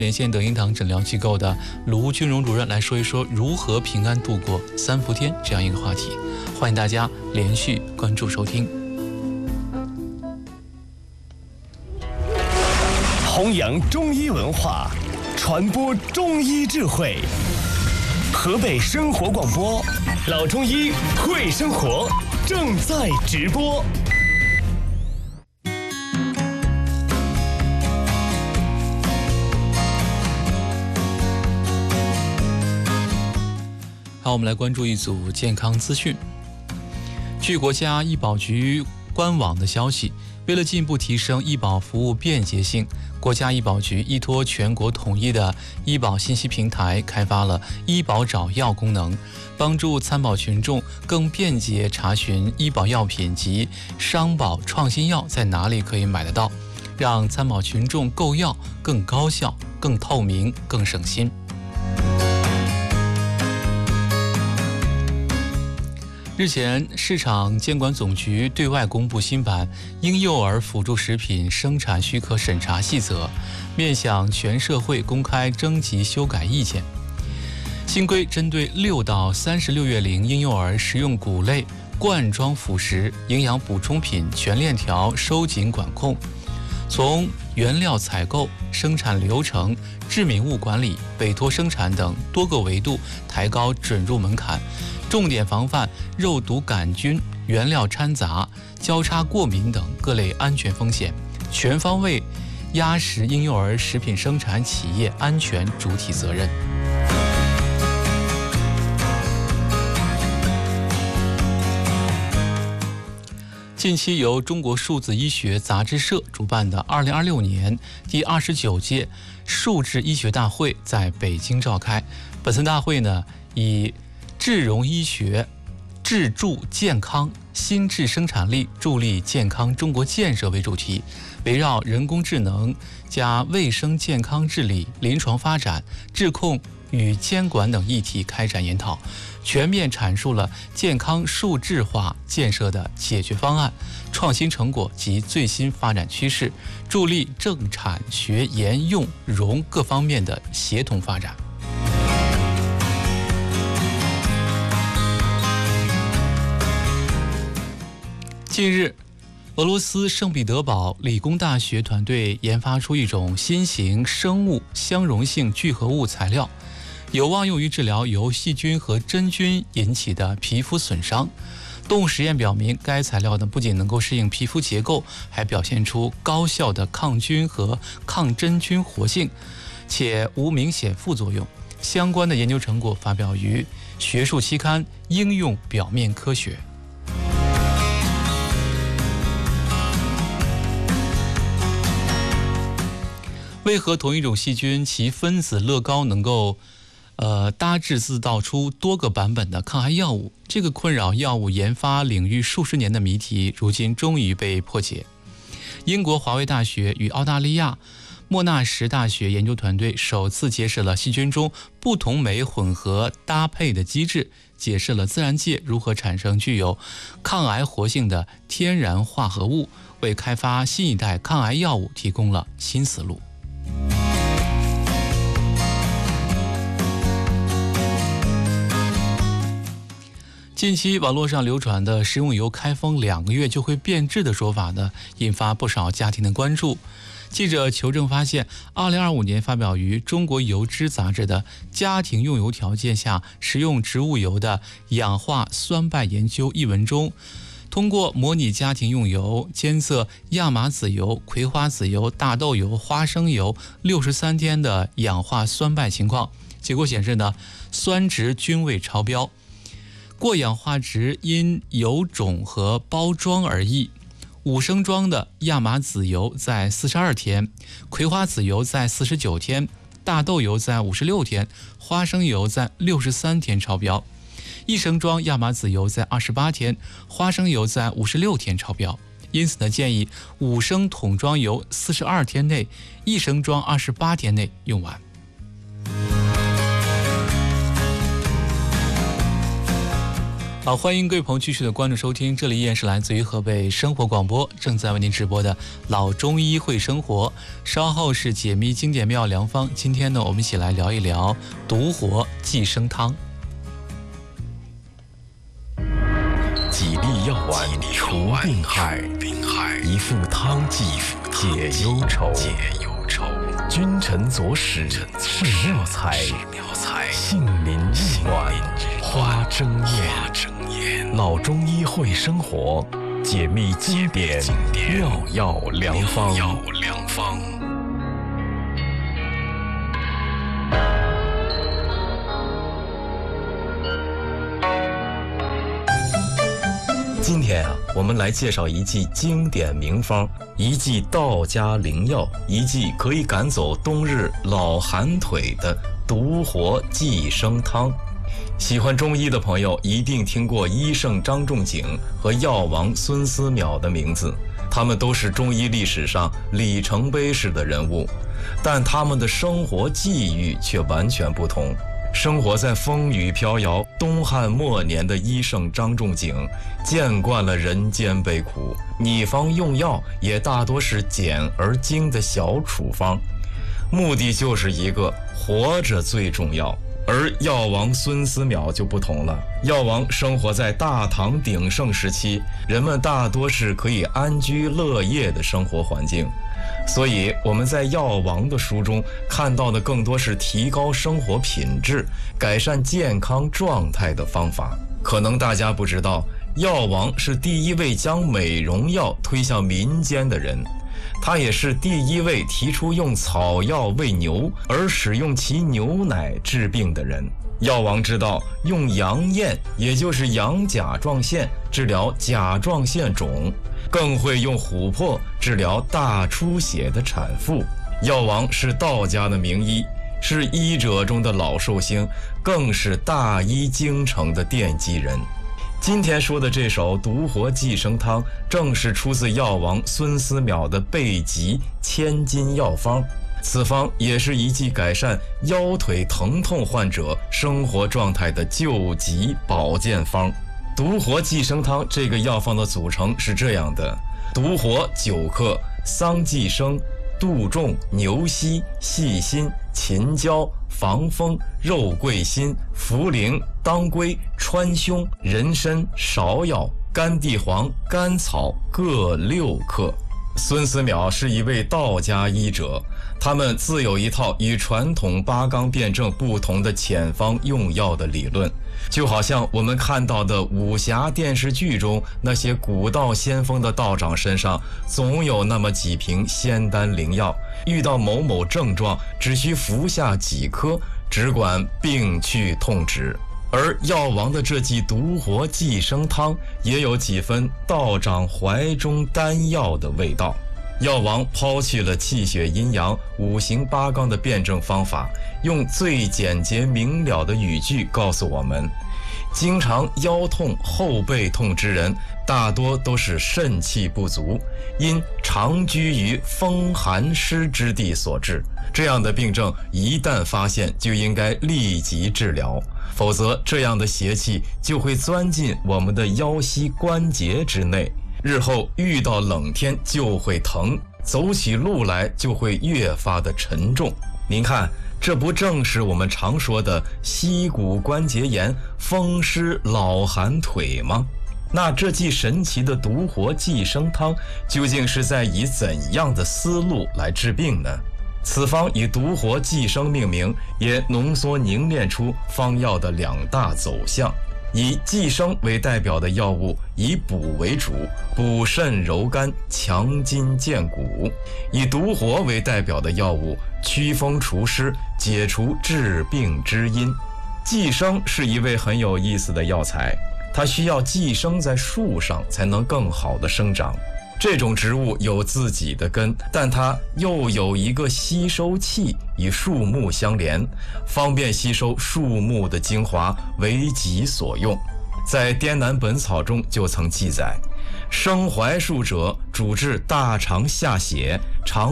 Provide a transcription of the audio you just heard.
连线德音堂诊疗机构的卢军荣主任来说一说如何平安度过3伏天这样一个话题。欢迎大家连续关注收听。 弘扬中医文化，传播中医智慧。河北生活广播，老中医会生活正在直播。 好，我们来关注一组健康资讯。据国家医保局官网的消息，为了进一步提升医保服务便捷性，国家医保局依托全国统一的医保信息平台，开发了医保找药功能，帮助参保群众更便捷查询医保药品及商保创新药在哪里可以买得到，让参保群众购药更高效、更透明、更省心。日前，市场监管总局对外公布新版婴幼儿辅助食品生产许可审查细则，面向全社会公开征集修改意见。新规针对6到36月龄婴幼儿食用谷类、罐装辅食、营养补充品全链条收紧管控，从原料采购、生产流程、致敏物管理、委托生产等多个维度抬高准入门槛，重点防范肉毒杆菌、原料掺杂、交叉过敏等各类安全风险，全方位压实婴幼儿食品生产企业安全主体责任。近期由中国数字医学杂志社主办的2026年第29届数字医学大会在北京召开。本次大会呢，以智融医学、智助健康、新智生产力助力健康中国建设为主题，围绕人工智能加卫生健康治理、临床发展、质控与监管等议题开展研讨，全面阐述了健康数字化建设的解决方案、创新成果及最新发展趋势，助力政产学研用融各方面的协同发展。近日，俄罗斯圣彼得堡理工大学团队研发出一种新型生物相容性聚合物材料，有望用于治疗由细菌和真菌引起的皮肤损伤。动物实验表明，该材料呢不仅能够适应皮肤结构，还表现出高效的抗菌和抗真菌活性，且无明显副作用。相关的研究成果发表于学术期刊《应用表面科学》。为何同一种细菌其分子乐高能够搭制制造出多个版本的抗癌药物？这个困扰药物研发领域数十年的谜题，如今终于被破解。英国华威大学与澳大利亚莫纳什大学研究团队首次揭示了细菌中不同酶混合搭配的机制，解释了自然界如何产生具有抗癌活性的天然化合物，为开发新一代抗癌药物提供了新思路。近期网络上流传的食用油开封2个月就会变质的说法呢，引发不少家庭的关注。记者求证发现，2025年发表于《中国油脂》杂志的家庭用油条件下食用植物油的氧化酸败研究一文中，通过模拟家庭用油监测亚麻籽油、葵花籽油、大豆油、花生油63天的氧化酸败情况，结果显示呢，酸值均未超标。过氧化值因油种和包装而异，5升装的亚麻籽油在42天，葵花籽油在49天，大豆油在56天，花生油在63天超标。1升装亚麻籽油在28天，花生油在56天超标。因此呢，建议5升桶装油42天内，1升装28天内用完。 好，欢迎各位朋友继续的关注收听，这里依然是来自于河北生活广播正在为您直播的老中医会生活，稍后是解密经典妙良方。今天呢，我们一起来聊一聊独活寄生汤。 几粒药丸除病害，一副汤剂解忧愁。君臣佐使是妙才，杏林玉碗花争艳。老中医会生活，解密经典妙药良方。今天我们来介绍一剂经典名方，一剂道家灵药，一剂可以赶走冬日老寒腿的独活寄生汤。喜欢中医的朋友一定听过医圣张仲景和药王孙思邈的名字，他们都是中医历史上里程碑式的人物，但他们的生活际遇却完全不同。生活在风雨飘摇东汉末年的医圣张仲景，见惯了人间悲苦，拟方用药也大多是简而精的小处方，目的就是一个活着最重要。而药王孙思邈就不同了，药王生活在大唐鼎盛时期，人们大多是可以安居乐业的生活环境，所以我们在药王的书中看到的更多是提高生活品质、改善健康状态的方法。可能大家不知道，药王是第一位将美容药推向民间的人，他也是第一位提出用草药喂牛而使用其牛奶治病的人。药王知道用羊燕，也就是羊甲状腺治疗甲状腺肿，更会用琥珀治疗大出血的产妇。药王是道家的名医，是医者中的老寿星，更是大医京城的奠基人。今天说的这首独活寄生汤，正是出自药王孙思邈的备急千金药方。此方也是一剂改善腰腿疼痛患者生活状态的救急保健方。独活寄生汤这个药方的组成是这样的：独活9克，桑寄生、杜仲、牛膝、细辛、秦椒、防风、肉桂心、茯苓、当归、川芎、人参、芍药、干地黄、甘草各6克。孙思邈是一位道家医者，他们自有一套与传统八纲辩证不同的遣方用药的理论，就好像我们看到的武侠电视剧中那些古道先锋的道长身上总有那么几瓶仙丹灵药，遇到某某症状只需服下几颗，只管病去痛止。而药王的这剂独活寄生汤也有几分道长怀中丹药的味道。药王抛弃了气血阴阳、五行八纲的辩证方法，用最简洁明了的语句告诉我们，经常腰痛、后背痛之人，大多都是肾气不足，因长居于风寒湿之地所致。这样的病症一旦发现，就应该立即治疗，否则这样的邪气就会钻进我们的腰膝关节之内，日后遇到冷天就会疼，走起路来就会越发的沉重。您看，这不正是我们常说的膝骨关节炎、风湿老寒腿吗？那这剂神奇的独活寄生汤究竟是在以怎样的思路来治病呢？此方以独活寄生命名，也浓缩凝练出方药的2大走向。以寄生为代表的药物以补为主，补肾柔肝，强筋健骨；以独活为代表的药物驱风除湿，解除治病之因。寄生是一味很有意思的药材，它需要寄生在树上才能更好的生长。这种植物有自己的根，但它又有一个吸收器与树木相连，方便吸收树木的精华为己所用。在《滇南本草》中就曾记载，生槐树者主治大肠下血、肠